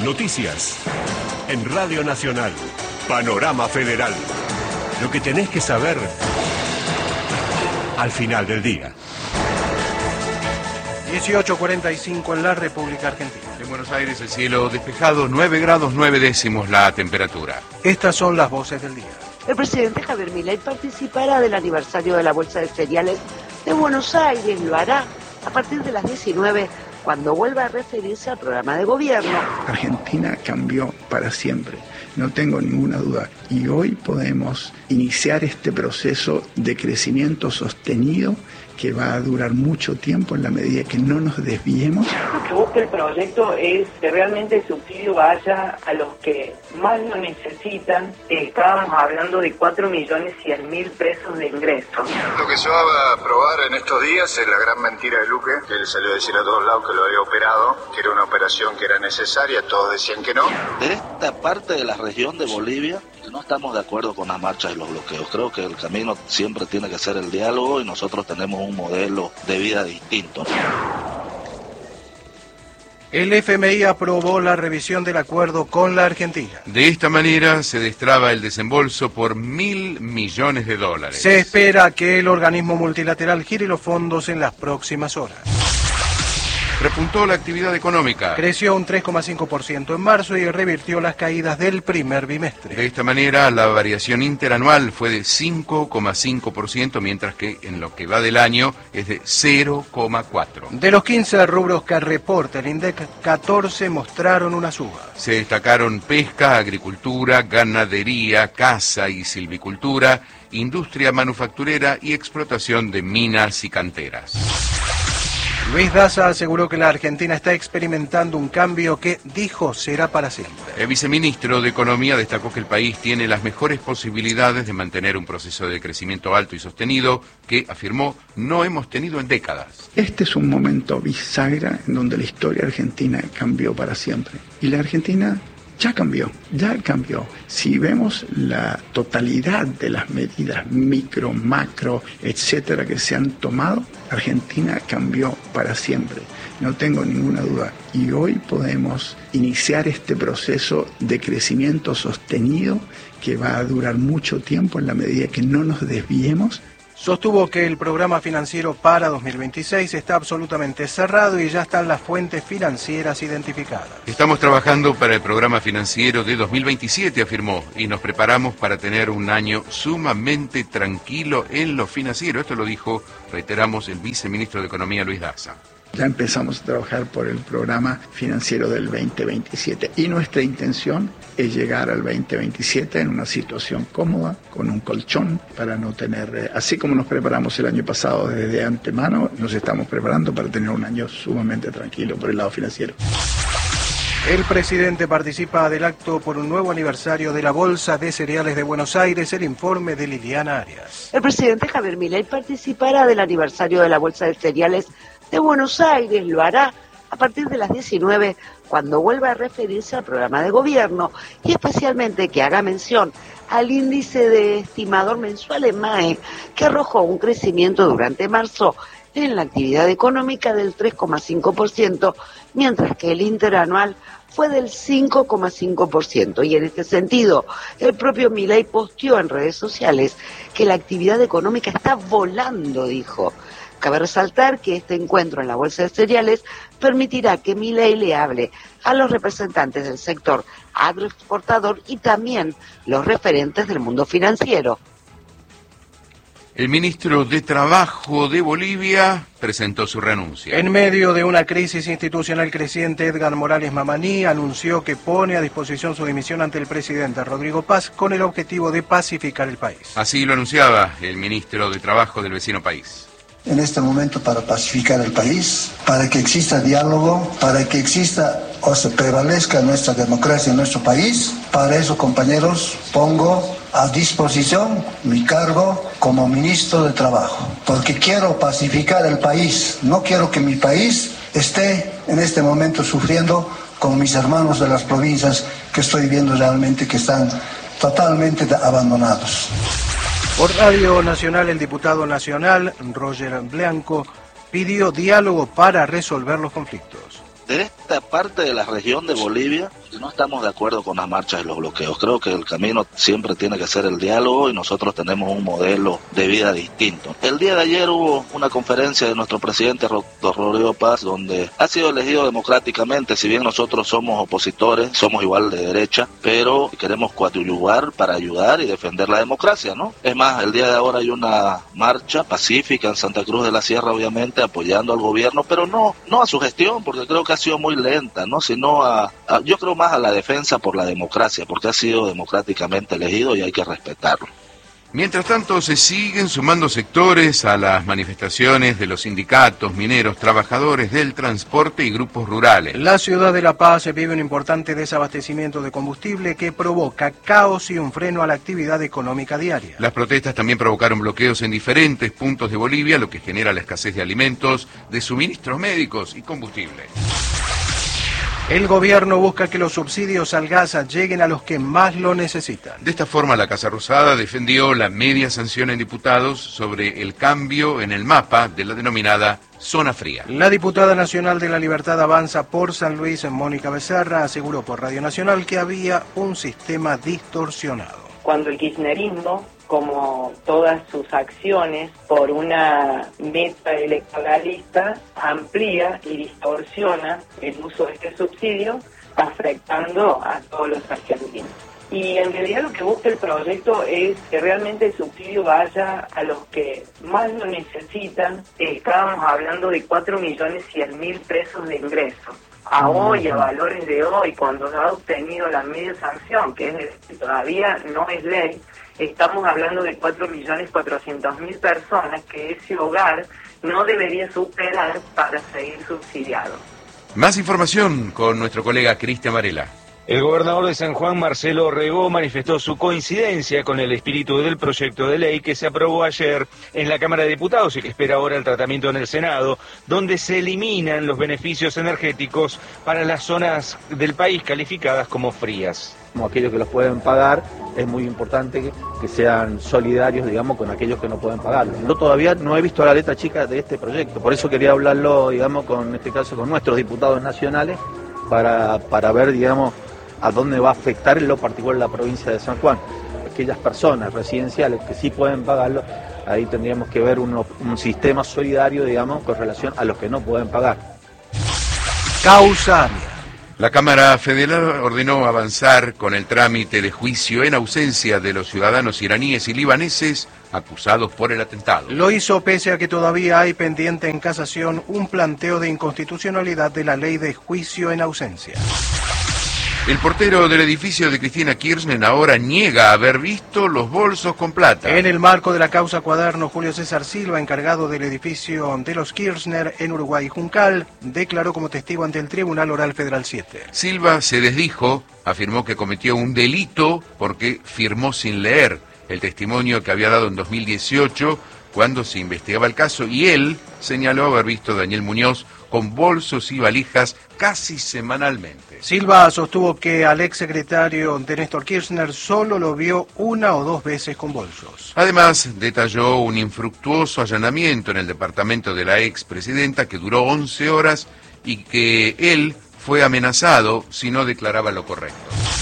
Noticias. En Radio Nacional. Panorama Federal. Lo que tenés que saber al final del día. 18:45 en la República Argentina. En Buenos Aires el cielo despejado, 9 grados 9 décimos la temperatura. Estas son las voces del día. El presidente Javier Milei participará del aniversario de la Bolsa de Cereales de Buenos Aires. Lo hará a partir de las 19, cuando vuelva a referirse al programa de gobierno. Argentina cambió para siempre, no tengo ninguna duda. Y hoy podemos iniciar este proceso de crecimiento sostenido que va a durar mucho tiempo en la medida que no nos desviemos. Lo que busca el proyecto es que realmente el subsidio vaya a los que más lo necesitan. Estábamos hablando de 4.100.000 pesos de ingresos. Lo que se va a aprobar en estos días es la gran mentira de Luque, que él salió a decir a todos lados que lo había operado, que era una operación que era necesaria, todos decían que no. De esta parte de la región de Bolivia no estamos de acuerdo con las marchas y los bloqueos. Creo que el camino siempre tiene que ser el diálogo y nosotros tenemos un modelo de vida distinto. El FMI aprobó la revisión del acuerdo con la Argentina. De esta manera se destraba el desembolso por $1.000 millones. Se espera que el organismo multilateral gire los fondos en las próximas horas. Repuntó la actividad económica. Creció un 3,5% en marzo y revirtió las caídas del primer bimestre. De esta manera, la variación interanual fue de 5,5%, mientras que en lo que va del año es de 0,4%. De los 15 rubros que reporta el INDEC, 14 mostraron una suba. Se destacaron pesca, agricultura, ganadería, caza y silvicultura, industria manufacturera y explotación de minas y canteras. Luis Daza aseguró que la Argentina está experimentando un cambio que, dijo, será para siempre. El viceministro de Economía destacó que el país tiene las mejores posibilidades de mantener un proceso de crecimiento alto y sostenido que, afirmó, no hemos tenido en décadas. Este es un momento bisagra en donde la historia argentina cambió para siempre. Y la Argentina ya cambió. Si vemos la totalidad de las medidas micro, macro, etcétera, que se han tomado, Argentina cambió para siempre. No tengo ninguna duda. Y hoy podemos iniciar este proceso de crecimiento sostenido que va a durar mucho tiempo en la medida que no nos desviemos. Sostuvo que el programa financiero para 2026 está absolutamente cerrado y ya están las fuentes financieras identificadas. Estamos trabajando para el programa financiero de 2027, afirmó, y nos preparamos para tener un año sumamente tranquilo en lo financiero. Esto lo dijo, reiteramos, el viceministro de Economía, Luis Daza. Ya empezamos a trabajar por el programa financiero del 2027 y nuestra intención es llegar al 2027 en una situación cómoda, con un colchón, para no tener, así como nos preparamos el año pasado desde antemano, nos estamos preparando para tener un año sumamente tranquilo por el lado financiero. El presidente participa del acto por un nuevo aniversario de la Bolsa de Cereales de Buenos Aires, el informe de Liliana Arias. El presidente Javier Milei participará del aniversario de la Bolsa de Cereales de Buenos Aires. Lo hará a partir de las 19, cuando vuelva a referirse al programa de gobierno y especialmente que haga mención al índice de estimador mensual EMAE, que arrojó un crecimiento durante marzo en la actividad económica del 3,5%, mientras que el interanual fue del 5,5%. Y en este sentido, el propio Milei posteó en redes sociales que la actividad económica está volando, dijo. Cabe resaltar que este encuentro en la Bolsa de Cereales permitirá que Milei le hable a los representantes del sector agroexportador y también los referentes del mundo financiero. El ministro de Trabajo de Bolivia presentó su renuncia. En medio de una crisis institucional creciente, Edgar Morales Mamani anunció que pone a disposición su dimisión ante el presidente Rodrigo Paz con el objetivo de pacificar el país. Así lo anunciaba el ministro de Trabajo del vecino país. En este momento, para pacificar el país, para que exista diálogo, para que exista o se prevalezca nuestra democracia en nuestro país, para eso, compañeros, pongo a disposición mi cargo como ministro de Trabajo, porque quiero pacificar el país, no quiero que mi país esté en este momento sufriendo como mis hermanos de las provincias que estoy viendo realmente que están totalmente abandonados. Por Radio Nacional, el diputado nacional, Roger Blanco, pidió diálogo para resolver los conflictos. De esta parte de la región de Bolivia no estamos de acuerdo con las marchas y los bloqueos. Creo que el camino siempre tiene que ser el diálogo y nosotros tenemos un modelo de vida distinto. El día de ayer hubo una conferencia de nuestro presidente Rodrigo Paz, donde ha sido elegido democráticamente. Si bien nosotros somos opositores, somos igual de derecha, pero queremos coadyuvar para ayudar y defender la democracia, ¿no? Es más, el día de ahora hay una marcha pacífica en Santa Cruz de la Sierra, obviamente apoyando al gobierno, pero no a su gestión, porque creo que ha sido muy lenta, ¿no? Sino yo creo más a la defensa por la democracia, porque ha sido democráticamente elegido y hay que respetarlo. Mientras tanto, se siguen sumando sectores a las manifestaciones de los sindicatos, mineros, trabajadores del transporte y grupos rurales. La ciudad de La Paz vive un importante desabastecimiento de combustible que provoca caos y un freno a la actividad económica diaria. Las protestas también provocaron bloqueos en diferentes puntos de Bolivia, lo que genera la escasez de alimentos, de suministros médicos y combustible. El gobierno busca que los subsidios al gas lleguen a los que más lo necesitan. De esta forma, la Casa Rosada defendió la media sanción en diputados sobre el cambio en el mapa de la denominada zona fría. La diputada nacional de la Libertad Avanza por San Luis, Mónica Becerra, aseguró por Radio Nacional que había un sistema distorsionado. Cuando el kirchnerismo, como todas sus acciones, por una meta electoralista, amplía y distorsiona el uso de este subsidio, afectando a todos los argentinos. Y en realidad lo que busca el proyecto es que realmente el subsidio vaya a los que más lo necesitan. Estábamos hablando de 4.100.000 pesos de ingresos. A hoy, a valores de hoy, cuando se ha obtenido la media sanción, que todavía no es ley, estamos hablando de 4.400.000 personas que ese hogar no debería superar para seguir subsidiado. Más información con nuestro colega Cristian Varela. El gobernador de San Juan, Marcelo Orregó, manifestó su coincidencia con el espíritu del proyecto de ley que se aprobó ayer en la Cámara de Diputados y que espera ahora el tratamiento en el Senado, donde se eliminan los beneficios energéticos para las zonas del país calificadas como frías. Como aquellos que los pueden pagar, es muy importante que sean solidarios, digamos, con aquellos que no pueden pagarlo. Yo todavía no he visto la letra chica de este proyecto, por eso quería hablarlo, digamos, en este caso con nuestros diputados nacionales, para ver, digamos, a dónde va a afectar en lo particular la provincia de San Juan. Aquellas personas residenciales que sí pueden pagarlo, ahí tendríamos que ver un sistema solidario, digamos, con relación a los que no pueden pagar. Causa. La Cámara Federal ordenó avanzar con el trámite de juicio en ausencia de los ciudadanos iraníes y libaneses acusados por el atentado. Lo hizo pese a que todavía hay pendiente en casación un planteo de inconstitucionalidad de la ley de juicio en ausencia. El portero del edificio de Cristina Kirchner ahora niega haber visto los bolsos con plata. En el marco de la causa Cuaderno, Julio César Silva, encargado del edificio de los Kirchner en Uruguay Juncal, declaró como testigo ante el Tribunal Oral Federal 7. Silva se desdijo, afirmó que cometió un delito porque firmó sin leer el testimonio que había dado en 2018 cuando se investigaba el caso, y él señaló haber visto a Daniel Muñoz con bolsos y valijas casi semanalmente. Silva sostuvo que al exsecretario de Néstor Kirchner solo lo vio una o dos veces con bolsos. Además, detalló un infructuoso allanamiento en el departamento de la expresidenta que duró 11 horas y que él fue amenazado si no declaraba lo correcto.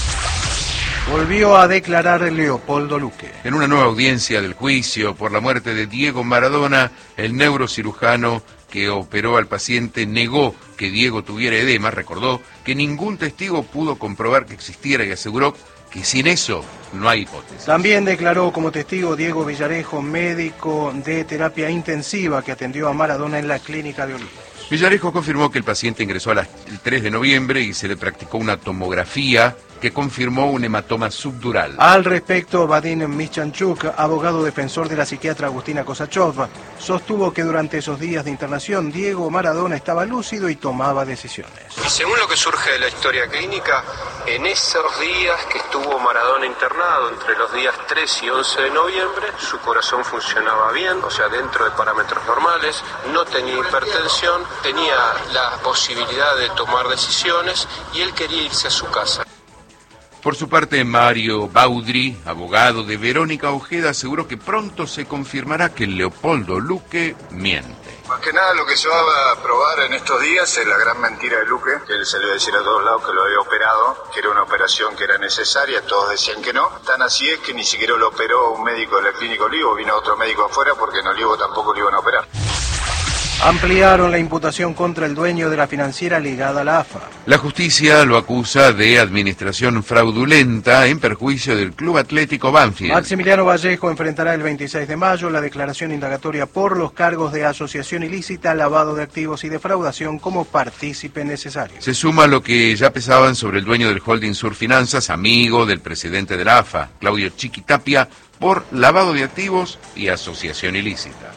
Volvió a declarar Leopoldo Luque. En una nueva audiencia del juicio por la muerte de Diego Maradona, el neurocirujano que operó al paciente negó que Diego tuviera edema, recordó que ningún testigo pudo comprobar que existiera y aseguró que sin eso no hay hipótesis. También declaró como testigo Diego Villarejo, médico de terapia intensiva que atendió a Maradona en la clínica de Olivos. Villarejo confirmó que el paciente ingresó el 3 de noviembre y se le practicó una tomografía que confirmó un hematoma subdural. Al respecto, Vadim Mischanchuk, abogado defensor de la psiquiatra Agustina Kosachov, sostuvo que durante esos días de internación Diego Maradona estaba lúcido y tomaba decisiones. Y según lo que surge de la historia clínica, en esos días que estuvo Maradona internado, entre los días 3 y 11 de noviembre, su corazón funcionaba bien, o sea, dentro de parámetros normales, no tenía hipertensión, tenía la posibilidad de tomar decisiones y él quería irse a su casa. Por su parte, Mario Baudry, abogado de Verónica Ojeda, aseguró que pronto se confirmará que Leopoldo Luque miente. Más que nada lo que se va a probar en estos días es la gran mentira de Luque, que él salió a decir a todos lados que lo había operado, que era una operación que era necesaria, todos decían que no. Tan así es que ni siquiera lo operó un médico de la clínica Olivo, vino otro médico afuera porque en Olivo tampoco lo iban a operar. Ampliaron la imputación contra el dueño de la financiera ligada a la AFA. La justicia lo acusa de administración fraudulenta en perjuicio del Club Atlético Banfield. Maximiliano Vallejo enfrentará el 26 de mayo la declaración indagatoria por los cargos de asociación ilícita, lavado de activos y defraudación como partícipe necesario. Se suma lo que ya pesaban sobre el dueño del holding Sur Finanzas, amigo del presidente de la AFA, Claudio Chiquitapia, por lavado de activos y asociación ilícita.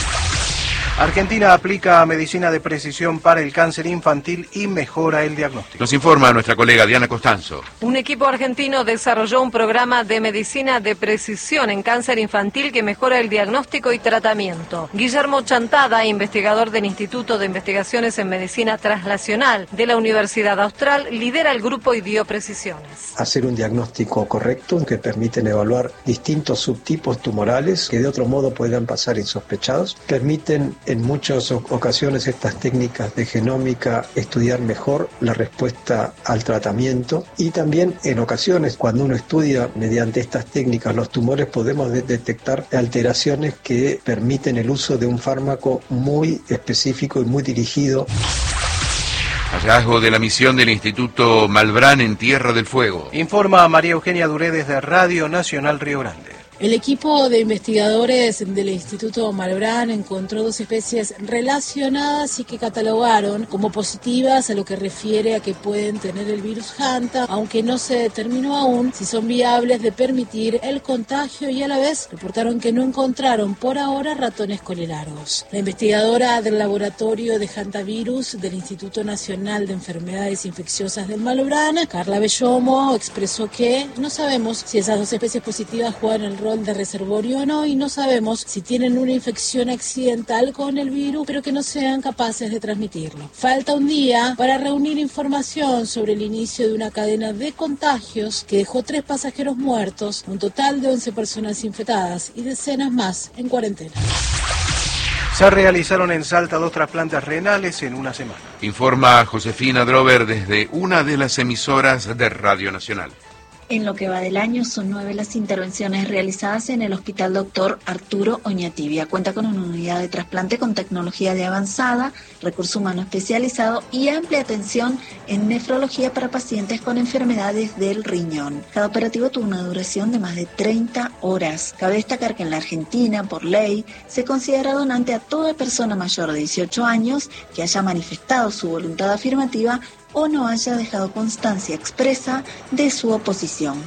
Argentina aplica medicina de precisión para el cáncer infantil y mejora el diagnóstico. Nos informa nuestra colega Diana Costanzo. Un equipo argentino desarrolló un programa de medicina de precisión en cáncer infantil que mejora el diagnóstico y tratamiento. Guillermo Chantada, investigador del Instituto de Investigaciones en Medicina Translacional de la Universidad Austral, lidera el grupo y dio precisiones. Hacer un diagnóstico correcto que permiten evaluar distintos subtipos tumorales que de otro modo puedan pasar insospechados, permiten en muchas ocasiones estas técnicas de genómica estudiar mejor la respuesta al tratamiento y también en ocasiones cuando uno estudia mediante estas técnicas los tumores podemos detectar alteraciones que permiten el uso de un fármaco muy específico y muy dirigido. Hallazgo de la misión del Instituto Malbrán en Tierra del Fuego. Informa María Eugenia Duré desde Radio Nacional Río Grande. El equipo de investigadores del Instituto Malbrán encontró 2 especies relacionadas y que catalogaron como positivas a lo que refiere a que pueden tener el virus Hanta, aunque no se determinó aún si son viables de permitir el contagio y a la vez reportaron que no encontraron por ahora ratones colelargos. La investigadora del laboratorio de Hantavirus del Instituto Nacional de Enfermedades Infecciosas del Malbrán, Carla Bellomo, expresó que no sabemos si esas 2 especies positivas juegan el rol de reservorio o no y no sabemos si tienen una infección accidental con el virus pero que no sean capaces de transmitirlo. Falta un día para reunir información sobre el inicio de una cadena de contagios que dejó 3 pasajeros muertos, un total de 11 personas infectadas y decenas más en cuarentena. Se realizaron en Salta 2 trasplantes renales en una semana. Informa Josefina Drover desde una de las emisoras de Radio Nacional. En lo que va del año son 9 las intervenciones realizadas en el Hospital Dr. Arturo Oñatibia. Cuenta con una unidad de trasplante con tecnología de avanzada, recurso humano especializado y amplia atención en nefrología para pacientes con enfermedades del riñón. Cada operativo tuvo una duración de más de 30 horas. Cabe destacar que en la Argentina, por ley, se considera donante a toda persona mayor de 18 años que haya manifestado su voluntad afirmativa o no haya dejado constancia expresa de su oposición.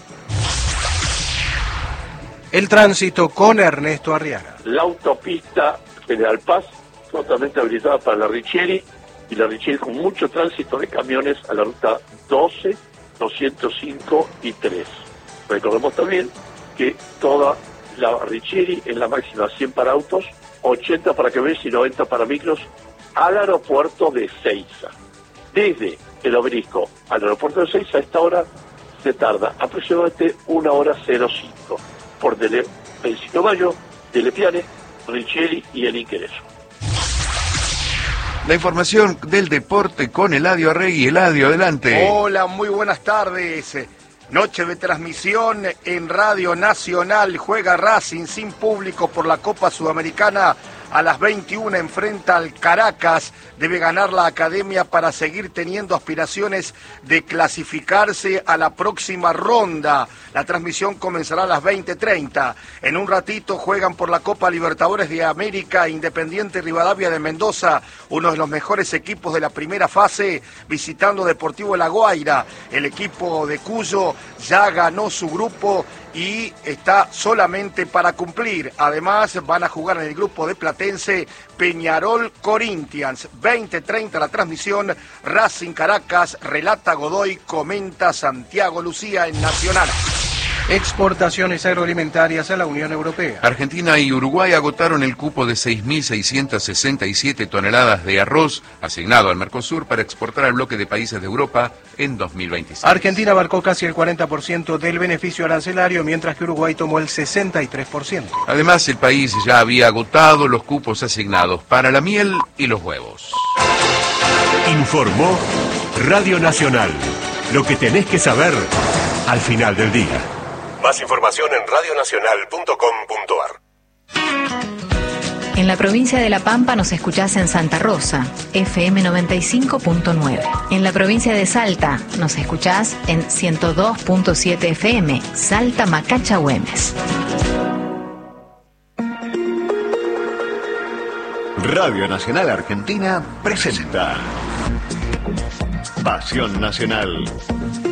El tránsito con Ernesto Arriaga. La autopista General Paz totalmente habilitada para la Richieri y la Richieri con mucho tránsito de camiones a la ruta 12, 205 y 3. Recordemos también que toda la Richieri es la máxima 100 para autos, 80 para camiones y 90 para micros al aeropuerto de Seiza. Desde el Obelisco al aeropuerto de Seiza a esta hora se tarda aproximadamente 1 hora 05 por Principio Mayo, Delepiane, Richieri y el ingreso. La información del deporte con Eladio Arregui. Eladio, adelante. Hola, muy buenas tardes. Noche de transmisión en Radio Nacional. Juega Racing sin público por la Copa Sudamericana. A las 21 enfrenta al Caracas. Debe ganar la Academia para seguir teniendo aspiraciones de clasificarse a la próxima ronda. La transmisión comenzará a las 20:30. En un ratito juegan por la Copa Libertadores de América Independiente Rivadavia de Mendoza, uno de los mejores equipos de la primera fase, visitando Deportivo La Guaira. El equipo de Cuyo ya ganó su grupo y está solamente para cumplir. Además van a jugar en el grupo de Platense Peñarol Corinthians. 20:30 la transmisión. Racing Caracas, relata Godoy, comenta Santiago Lucía en Nacional. Exportaciones agroalimentarias a la Unión Europea. Argentina y Uruguay agotaron el cupo de 6.667 toneladas de arroz asignado al Mercosur para exportar al bloque de países de Europa en 2026. Argentina abarcó casi el 40% del beneficio arancelario, mientras que Uruguay tomó el 63%. Además, el país ya había agotado los cupos asignados para la miel y los huevos. Informó Radio Nacional. Lo que tenés que saber al final del día. Más información en radionacional.com.ar. En la provincia de La Pampa nos escuchás en Santa Rosa, FM 95.9. En la provincia de Salta nos escuchás en 102.7 FM, Salta Macacha Güemes. Radio Nacional Argentina presenta Pasión Nacional,